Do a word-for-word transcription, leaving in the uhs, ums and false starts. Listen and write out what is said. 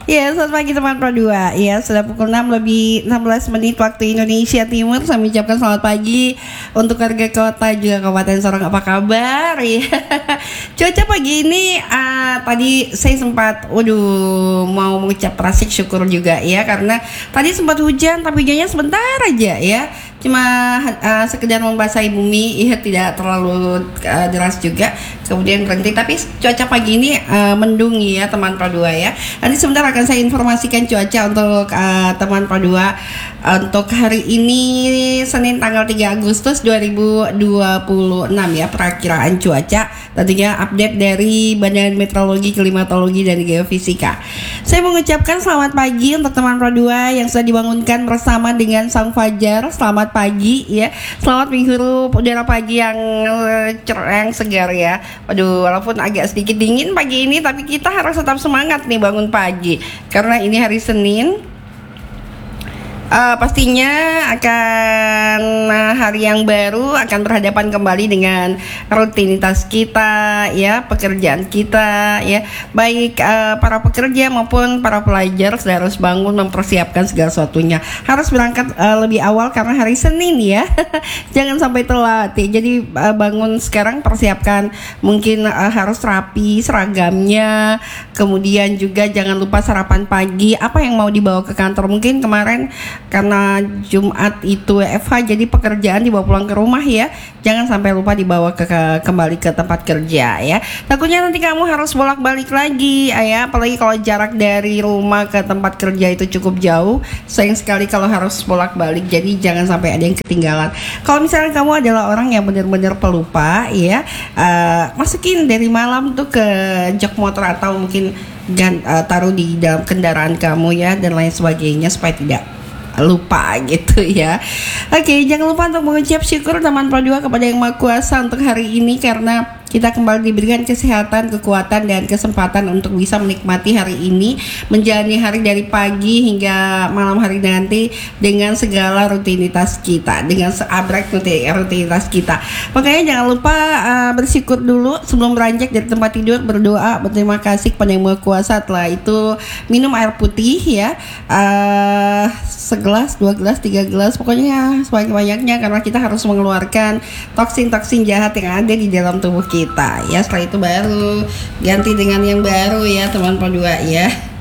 Ya, selamat pagi teman Pro dua. Ya, sudah pukul enam lebih enam belas menit waktu Indonesia Timur. Saya mengucapkan selamat pagi untuk warga kota juga Kabupaten Sorong. Apa kabar? Ya. Cuaca pagi ini uh, tadi saya sempat waduh mau mengucap rasa syukur juga ya, karena tadi sempat hujan tapi hujannya sebentar aja ya. Cuma uh, sekedar membasahi bumi, ya tidak terlalu uh, deras juga. Kemudian berhenti, tapi cuaca pagi ini uh, mendung ya teman Pro dua ya. Nanti sebentar akan saya informasikan cuaca untuk uh, teman Pro dua untuk hari ini Senin tanggal tiga Agustus dua ribu dua puluh enam ya, perakiraan cuaca tentunya update dari Badan Meteorologi, Klimatologi dan Geofisika. Saya mengucapkan selamat pagi untuk teman Pro dua yang sudah dibangunkan bersama dengan sang fajar. Selamat pagi ya. Selamat menghirup udara pagi yang cerah, yang segar ya. Waduh, walaupun agak sedikit dingin pagi ini, tapi kita harus tetap semangat nih bangun pagi karena ini hari Senin. Uh, pastinya akan uh, hari yang baru akan berhadapan kembali dengan rutinitas kita ya, pekerjaan kita ya, baik uh, para pekerja maupun para pelajar sudah harus bangun mempersiapkan segala sesuatunya. Harus berangkat uh, lebih awal karena hari Senin ya. Jangan sampai telat ya. Jadi uh, bangun sekarang, persiapkan mungkin uh, harus rapi seragamnya. Kemudian juga jangan lupa sarapan pagi, apa yang mau dibawa ke kantor. Mungkin kemarin karena Jumat itu W F H, jadi pekerjaan dibawa pulang ke rumah ya. Jangan sampai lupa dibawa ke, ke kembali ke tempat kerja ya. Takutnya nanti kamu harus bolak-balik lagi ya, apalagi kalau jarak dari rumah ke tempat kerja itu cukup jauh. Sayang sekali kalau harus bolak-balik. Jadi jangan sampai ada yang ketinggalan. Kalau misalnya kamu adalah orang yang benar-benar pelupa ya, uh, masukin dari malam tuh ke jok motor atau mungkin gan, uh, taruh di dalam kendaraan kamu ya, dan lain sebagainya supaya tidak lupa gitu ya. Oke, jangan lupa untuk mengucap syukur teman Pro dua kepada Yang Maha Kuasa untuk hari ini, karena kita kembali diberikan kesehatan, kekuatan dan kesempatan untuk bisa menikmati hari ini, menjalani hari dari pagi hingga malam hari nanti dengan segala rutinitas kita, dengan seabrek rutinitas kita. Makanya jangan lupa uh, bersyukur dulu sebelum beranjak dari tempat tidur, berdoa, berterima kasih kepada Yang Maha Kuasa. Setelah itu minum air putih ya, uh, segelas, dua gelas, tiga gelas, pokoknya sebanyak-banyaknya, karena kita harus mengeluarkan toksin-toksin jahat yang ada di dalam tubuh kita ya. Setelah itu baru ganti dengan yang baru ya teman Pro dua ya.